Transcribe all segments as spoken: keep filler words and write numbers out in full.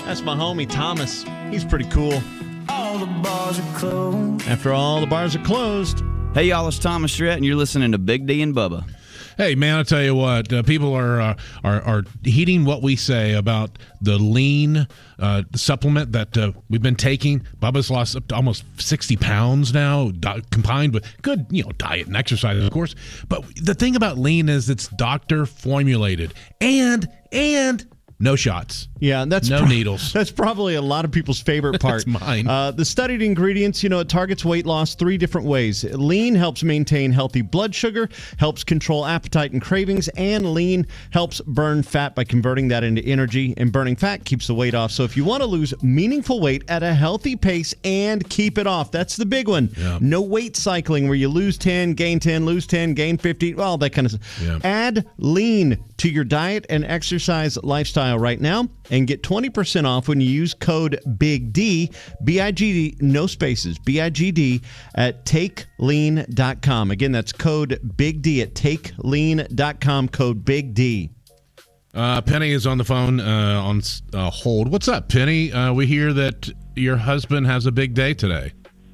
That's my homie, Thomas. He's pretty cool. All the bars are closed. After all the bars are closed. Hey, y'all, it's Thomas Stratton, and you're listening to Big D and Bubba. Hey, man, I'll tell you what, uh, people are, uh, are are heeding what we say about the lean uh, supplement that uh, we've been taking. Bubba's lost up to almost sixty pounds now, di- combined with good, you know, diet and exercise, of course. But the thing about lean is it's doctor formulated and, and no shots. Yeah, that's no pro- needles. That's probably a lot of people's favorite part. That's mine. Uh, the studied ingredients, you know, it targets weight loss three different ways. Lean helps maintain healthy blood sugar, helps control appetite and cravings, and lean helps burn fat by converting that into energy. And burning fat keeps the weight off. So if you want to lose meaningful weight at a healthy pace and keep it off, that's the big one. Yeah. No weight cycling where you lose ten, gain ten, lose ten, gain fifty, all that kind of stuff. Yeah. Add lean to your diet and exercise lifestyle right now and get twenty percent off when you use code BIGD, B I G D, no spaces, B I G D, at take lean dot com. Again, that's code BIGD at take lean dot com, code BIGD. Uh, Penny is on the phone uh, on uh, hold. What's up, Penny? Uh, we hear that your husband has a big day today.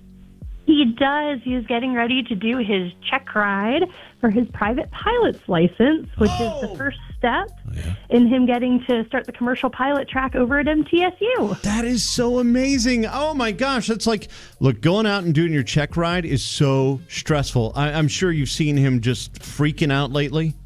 He does. He's getting ready to do his check ride for his private pilot's license, which Oh. is the first step Yeah. in him getting to start the commercial pilot track over at M T S U. That is so amazing. Oh, my gosh. That's like, look, going out and doing your check ride is so stressful. I, I'm sure you've seen him just freaking out lately.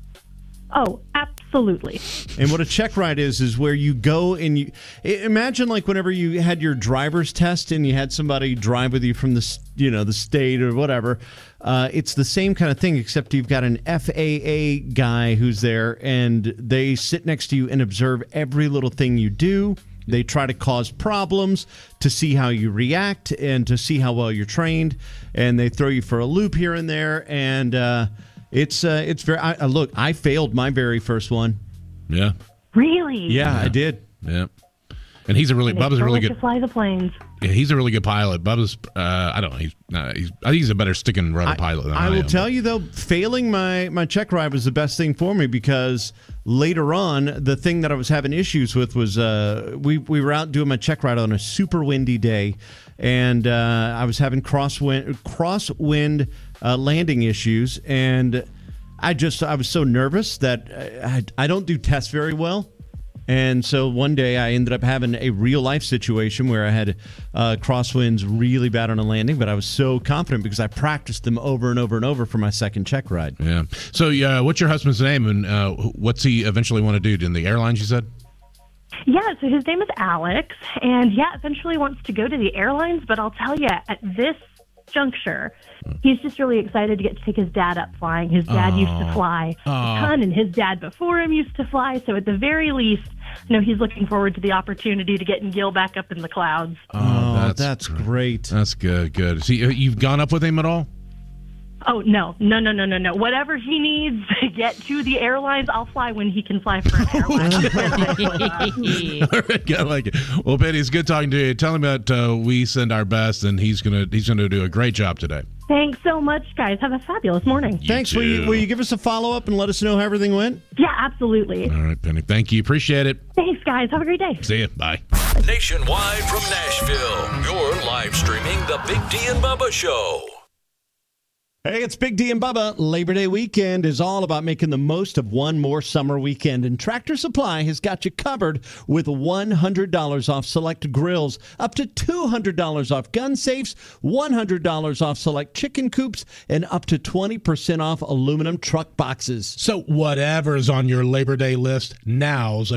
Oh, absolutely. And what a check ride is, is where you go and you imagine like whenever you had your driver's test and you had somebody drive with you from the, you know, the state or whatever. Uh, it's the same kind of thing, except you've got an F A A guy who's there and they sit next to you and observe every little thing you do. They try to cause problems to see how you react and to see how well you're trained. And they throw you for a loop here and there. And, uh, It's uh, it's very. I, uh, look, I failed my very first one. Yeah. Really? Yeah, I did. Yeah. And he's a really, They Bubba's a still really like good, to fly the planes. yeah, he's a really good pilot. Bubba's, uh, I don't know, he's, uh, he's, I think he's a better stick and rudder I, pilot than I, I will am. tell you though, failing my my check ride was the best thing for me because later on, the thing that I was having issues with was uh, we we were out doing my check ride on a super windy day, and uh, I was having crosswind crosswind uh, landing issues, and I just I was so nervous that I, I don't do tests very well. And so one day I ended up having a real life situation where I had uh, crosswinds really bad on a landing, but I was so confident because I practiced them over and over and over for my second check ride. Yeah. So, uh, what's your husband's name, and uh, what's he eventually want to do in the airlines? You said. Yeah, so his name is Alex, and yeah, eventually wants to go to the airlines, but I'll tell you, at this juncture, he's just really excited to get to take his dad up flying. His dad Oh. used to fly a ton, and his dad before him used to fly, so at the very least, you know, he's looking forward to the opportunity to get Gil back up in the clouds. Oh, that's, great. That's good. Good. See, uh, you've gone up with him at all? Oh, no, no, no, no, no, no. Whatever he needs to get to the airlines, I'll fly when he can fly for an airline. All right, I like it. Well, Betty, it's good talking to you. Tell him that uh, we send our best, and he's gonna he's gonna do a great job today. Thanks so much, guys. Have a fabulous morning. Thanks. Will you, will you give us a follow-up and let us know how everything went? Yeah, absolutely. All right, Penny. Thank you. Appreciate it. Thanks, guys. Have a great day. See you. Bye. Nationwide from Nashville, you're live streaming the Big D and Bubba Show. Hey, it's Big D and Bubba. Labor Day weekend is all about making the most of one more summer weekend, and Tractor Supply has got you covered with one hundred dollars off select grills, up to two hundred dollars off gun safes, one hundred dollars off select chicken coops, and up to twenty percent off aluminum truck boxes. So whatever's on your Labor Day list, now's a